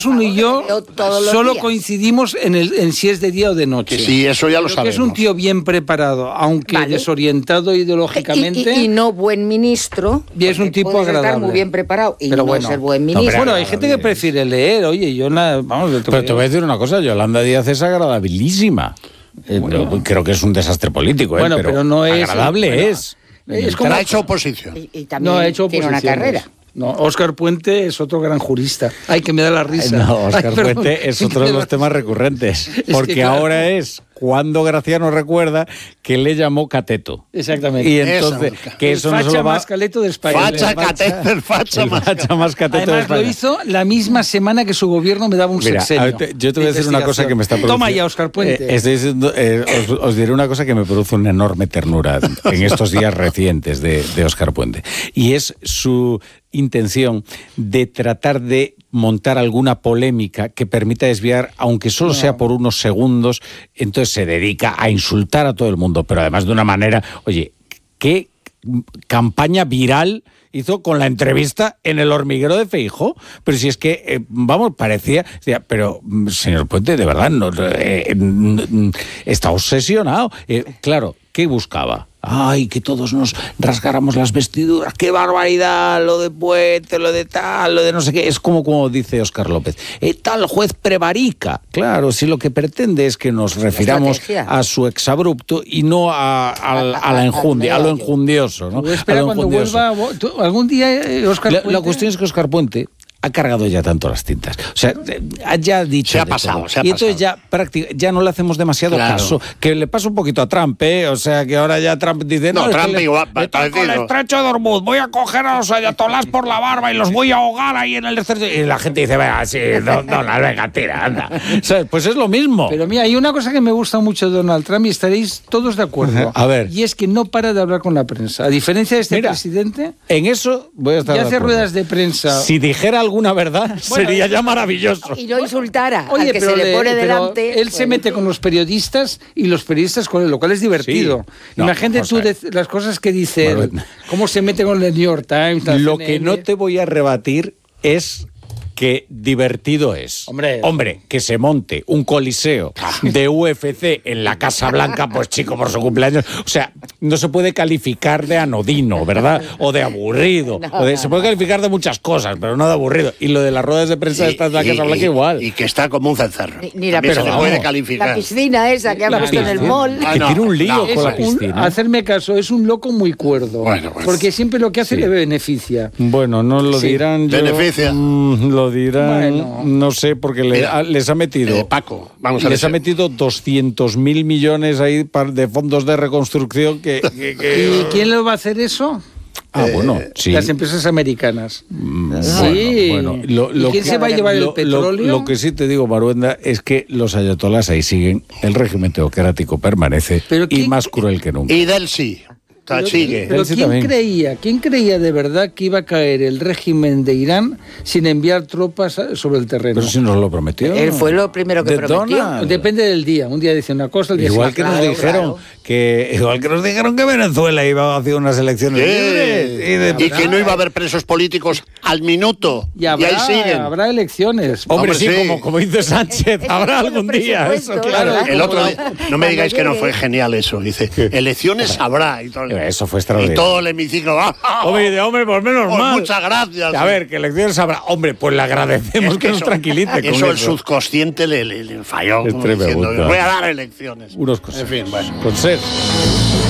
Uno y yo solo días. coincidimos en si es de día o de noche. Que sí, eso ya lo sabemos. Es un tío bien preparado, aunque desorientado ideológicamente. Y no buen ministro. Y es un tipo puedes agradable. Estar muy bien preparado y pero no bueno, ser buen ministro. Bueno, hay gente que prefiere leer. Oye, yo vamos. Pero te voy a decir una cosa, Yolanda Díaz es agradabilísima. Creo que es un desastre político, bueno, pero no es agradable es. Es como ha hecho oposición. Y también no ha hecho tiene una carrera. No, Óscar Puente es otro gran jurista. Ay, que me da la risa. No, Óscar Puente es otro de los temas recurrentes. Porque que, claro, ahora es cuando Graciano recuerda que le llamó cateto. Exactamente. Y entonces, que eso no se lo va... más caleto de España. Facha más cateto de Además, España. lo hizo la misma semana que su gobierno me daba un sexenio. Yo te voy a decir una cosa que me está produciendo... Toma ya, Óscar Puente. Os diré una cosa que me produce una enorme ternura en estos días recientes de Óscar Puente. Y es su intención de tratar de montar alguna polémica que permita desviar, aunque solo sea por unos segundos, entonces se dedica a insultar a todo el mundo, pero además de una manera, oye, ¿qué campaña viral hizo con la entrevista en El Hormiguero de Feijóo? Pero si es que, parecía, pero señor Puente, de verdad, está obsesionado. Claro, ¿qué buscaba? Ay, que todos nos rasgáramos las vestiduras, qué barbaridad, lo de Puente, lo de tal, lo de no sé qué. Es como dice Óscar López, tal juez prevarica. Claro, si lo que pretende es que nos refiramos a su exabrupto y no a la enjundia, a lo enjundioso, ¿no? Espera, cuando vuelva, algún día Óscar Puente... La cuestión es que Óscar Puente ha cargado ya tanto las tintas. O sea, ya ha dicho. Se ha pasado. Y entonces ya no le hacemos demasiado caso. Que le pasa un poquito a Trump, ¿eh? O sea, que ahora ya Trump dice... No, Trump igual. Con el estrecho de Hormuz, voy a coger a los ayatolás por la barba y los voy a ahogar ahí en el estrecho. Y la gente dice, venga, sí, venga, tira, anda. O sea, pues es lo mismo. Pero mira, hay una cosa que me gusta mucho de Donald Trump y estaréis todos de acuerdo. A ver. Y es que no para de hablar con la prensa. A diferencia de este presidente... En eso voy a estar de acuerdo. Y hace ruedas de prensa. Si dijera alguna verdad, sería ya maravilloso. Y no insultara al que se le pone delante. Él se mete con los periodistas y los periodistas con él, lo cual es divertido. Sí. Imagínate tú las cosas que dice él, cómo se mete con el New York Times. Lo que no te voy a rebatir es que divertido es. Hombre, que se monte un coliseo de UFC en la Casa Blanca, pues chico, por su cumpleaños. O sea, no se puede calificar de anodino, ¿verdad? O de aburrido. Se puede calificar de muchas cosas, pero no de aburrido. Y lo de las ruedas de prensa de la Casa Blanca igual. Y que está como un cencerro. Ni la se puede calificar. La piscina esa que han puesto en el mall. Que tiene un lío con la piscina. Hacerme caso, es un loco muy cuerdo. Bueno, pues, porque siempre lo que hace le beneficia. Bueno, no lo dirán. Beneficia. Lo dirán, no sé, porque les ha metido... Paco, vamos a ver. Les ha metido 200.000 millones ahí de fondos de reconstrucción que... ¿Y quién le va a hacer eso? Bueno, sí. Las empresas americanas. Sí. Bueno, ¿Y quién se va a llevar el petróleo? Lo que sí te digo, Maruenda, es que los ayatolás ahí siguen, el régimen teocrático permanece y más cruel que nunca. Y del sí. Pero ¿quién creía de verdad que iba a caer el régimen de Irán sin enviar tropas sobre el terreno? Pero si nos lo prometió. Él fue lo primero que prometió. Donald. Depende del día. Un día dice una cosa, el día igual que nos dijeron que Venezuela iba a hacer unas elecciones libres y que no iba a haber presos políticos al minuto. Y ahí siguen. Habrá elecciones. Hombre, sí, como dice Sánchez, habrá algún día. Eso, claro. El otro día, no me digáis que no fue genial eso. Dice, elecciones habrá. Y todo. Eso fue extraordinario. Y todo el hemiciclo. Hombre, pues menos mal. Muchas gracias. A ver, que elecciones habrá. Hombre, pues le agradecemos que nos tranquilice. Eso el subconsciente le falló. Diciendo, voy a dar elecciones. Unos cosas. En fin, bueno. Con ser.